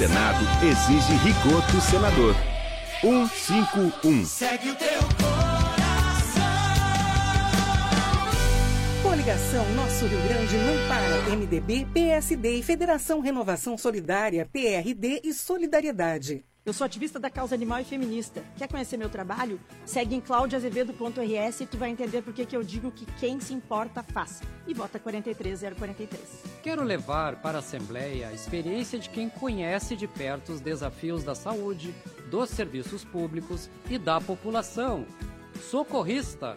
Senado exige rigor do senador. 151. Segue o teu coração. Coligação Nosso Rio Grande não para. MDB, PSD e Federação Renovação Solidária, PRD e Solidariedade. Eu sou ativista da causa animal e feminista. Quer conhecer meu trabalho? Segue em claudiaazevedo.rs e tu vai entender por que eu digo que quem se importa faz. E vota 43043. Quero levar para a Assembleia a experiência de quem conhece de perto os desafios da saúde, dos serviços públicos e da população. Socorrista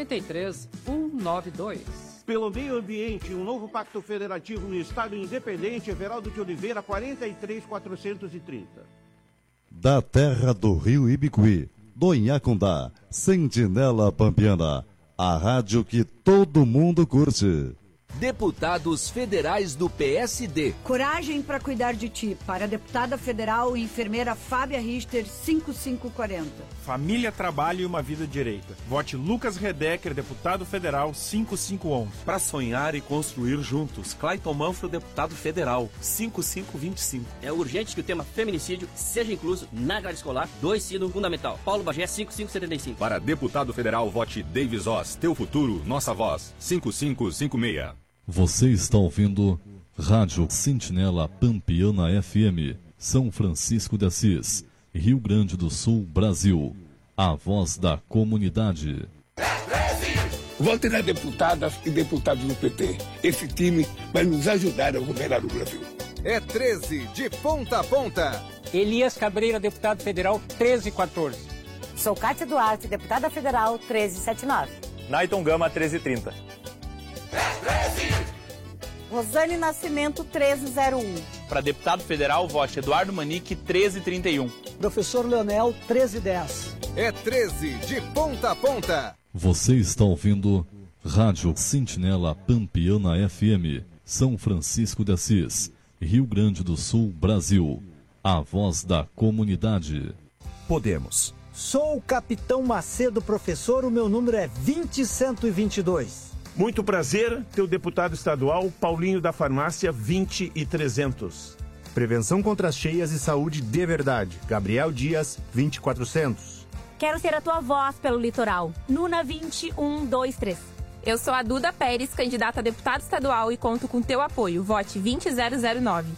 43192. Pelo meio ambiente, um novo pacto federativo no Estado Independente, Everaldo de Oliveira, 43430. Da terra do Rio Ibicuí, do Inhacundá, Sentinela Pampiana, a rádio que todo mundo curte. Deputados federais do PSD. Coragem para cuidar de ti. Para a deputada federal e enfermeira Fábia Richter, 5540. Família, trabalho e uma vida direita. Vote Lucas Redecker, deputado federal, 5511. Para sonhar e construir juntos. Clayton Manfro, deputado federal, 5525. É urgente que o tema feminicídio seja incluso na grade escolar do ensino fundamental. Paulo Bagé, 5575. Para deputado federal, vote Davis Oz. Teu futuro, nossa voz, 5556. Você está ouvindo Rádio Sentinela Pampiana FM, São Francisco de Assis, Rio Grande do Sul, Brasil. A voz da comunidade. Vote na deputada e deputados do PT. Esse time vai nos ajudar a governar o Brasil. É 13, de ponta a ponta. Elias Cabreira, deputado federal, 1314. Sou Cátia Duarte, deputada federal, 1379. Naiton Gama, 1330. Rosane Nascimento, 1301. Para deputado federal, vote Eduardo Manique, 1331. Professor Leonel, 1310. É 13, de ponta a ponta. Você está ouvindo Rádio Sentinela Pampiana FM, São Francisco de Assis, Rio Grande do Sul, Brasil. A voz da comunidade. Podemos. Sou o Capitão Macedo, professor, o meu número é 20122. Muito prazer, teu deputado estadual, Paulinho da Farmácia, 20300. Prevenção contra as cheias e saúde de verdade, Gabriel Dias, 20400. Quero ser a tua voz pelo litoral, Nuna 20123. Eu sou a Duda Pérez, candidata a deputada estadual e conto com teu apoio. Vote 20009.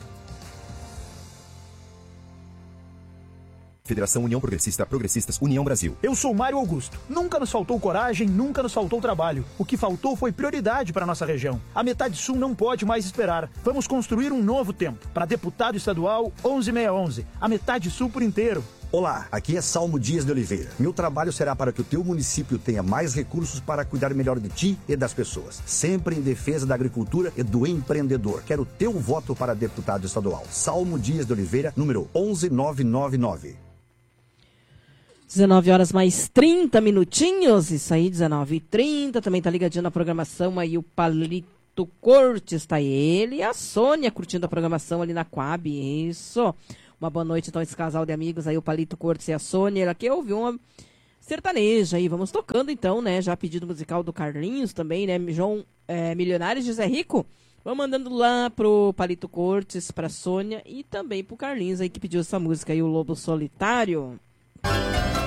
Federação União Progressista, Progressistas, União Brasil. Eu sou Mário Augusto. Nunca nos faltou coragem, nunca nos faltou trabalho. O que faltou foi prioridade para nossa região. A metade sul não pode mais esperar. Vamos construir um novo tempo. Para deputado estadual, 11611. A metade sul por inteiro. Olá, aqui é Salmo Dias de Oliveira. Meu trabalho será para que o teu município tenha mais recursos para cuidar melhor de ti e das pessoas. Sempre em defesa da agricultura e do empreendedor. Quero teu voto para deputado estadual. Salmo Dias de Oliveira, número 11999. 19 horas mais 30 minutinhos, isso aí, 19h30, também tá ligadinho na programação aí o Palito Cortes, tá ele e a Sônia curtindo a programação ali na Coab, isso. Uma boa noite então esse casal de amigos aí, o Palito Cortes e a Sônia, ele aqui ouviu uma sertaneja aí, vamos tocando então, né, já pedido musical do Carlinhos também, né, João Milionários de Zé Rico, vamos mandando lá pro Palito Cortes, pra Sônia e também pro Carlinhos aí que pediu essa música aí, o Lobo Solitário.